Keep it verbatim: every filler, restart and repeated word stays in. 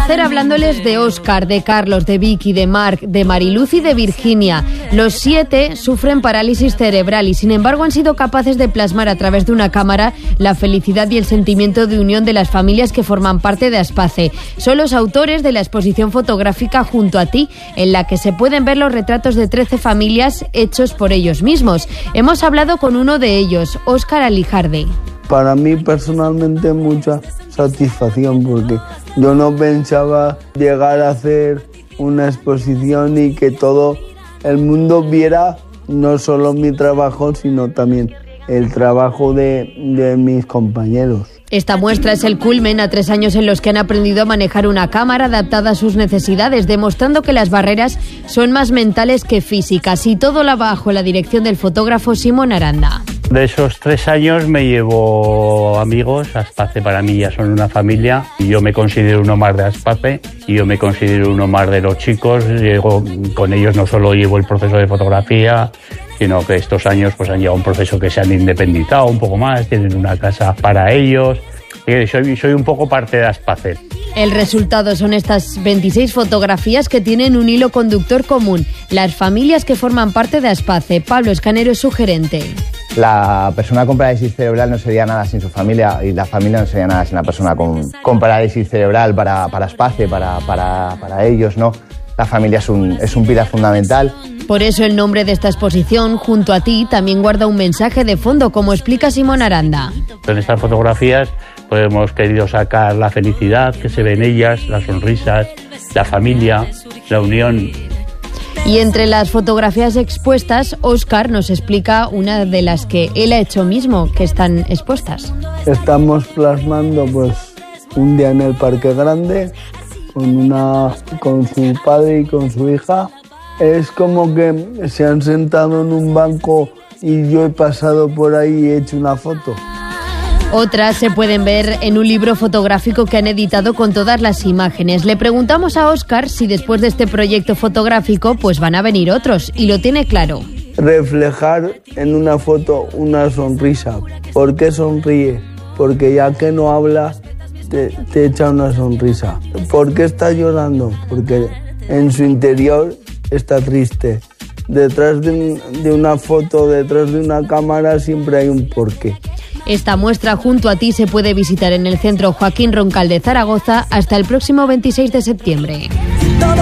placer hablándoles de Óscar, de Carlos, de Vicky, de Marc, de Mariluz y de Virginia. Los siete sufren parálisis cerebral y sin embargo han sido capaces de plasmar a través de una cámara la felicidad y el sentimiento de unión de las familias que forman parte de Aspace. Son los autores de la exposición fotográfica Junto a ti, en la que se pueden ver los retratos de trece familias hechos por ellos mismos. Hemos hablado con uno de ellos, Óscar Alijarde. Para mí personalmente mucha satisfacción porque yo no pensaba llegar a hacer una exposición y que todo el mundo viera no solo mi trabajo sino también el trabajo de, de mis compañeros. Esta muestra es el culmen a tres años en los que han aprendido a manejar una cámara adaptada a sus necesidades, demostrando que las barreras son más mentales que físicas, y todo lo bajo la dirección del fotógrafo Simón Aranda. De esos tres años me llevo amigos. Aspace para mí ya son una familia y yo me considero uno más de Aspace y yo me considero uno más de los chicos. Llego, con ellos no solo llevo el proceso de fotografía, sino que estos años pues han llevado un proceso que se han independizado un poco más, tienen una casa para ellos. Y soy, soy un poco parte de Aspace. El resultado son estas veintiséis fotografías que tienen un hilo conductor común: las familias que forman parte de Aspace. Pablo Escanero es su gerente. La persona con parálisis cerebral no sería nada sin su familia y la familia no sería nada sin la persona con, con parálisis cerebral para, para Aspace, para, para, para ellos, ¿no? La familia es un, es un pilar fundamental. Por eso el nombre de esta exposición, Junto a ti, también guarda un mensaje de fondo, como explica Simón Aranda. En estas fotografías pues, hemos querido sacar la felicidad que se ve en ellas, las sonrisas, la familia, la unión. Y entre las fotografías expuestas, Óscar nos explica una de las que él ha hecho mismo, que están expuestas. Estamos plasmando pues un día en el Parque Grande con, una, con su padre y con su hija. Es como que se han sentado en un banco y yo he pasado por ahí y he hecho una foto. Otras se pueden ver en un libro fotográfico que han editado con todas las imágenes. Le preguntamos a Óscar si después de este proyecto fotográfico pues van a venir otros, y lo tiene claro. Reflejar en una foto una sonrisa. ¿Por qué sonríe? Porque ya que no habla, te, te echa una sonrisa. ¿Por qué está llorando? Porque en su interior está triste. Detrás de, un, de una foto, detrás de una cámara, siempre hay un porqué. Esta muestra Junto a ti se puede visitar en el Centro Joaquín Roncal de Zaragoza hasta el próximo veintiséis de septiembre.